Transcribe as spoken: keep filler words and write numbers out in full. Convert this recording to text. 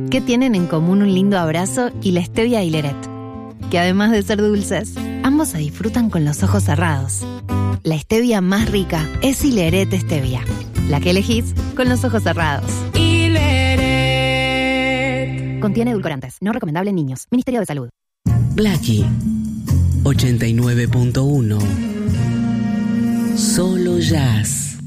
¿Qué tienen en común un lindo abrazo y la stevia Hileret? Que además de ser dulces, ambos se disfrutan con los ojos cerrados. La stevia más rica es Hileret Stevia, la que elegís con los ojos cerrados. Hileret. Contiene edulcorantes, no recomendable en niños. Ministerio de Salud. Blackie ochenta y nueve punto uno. Solo jazz.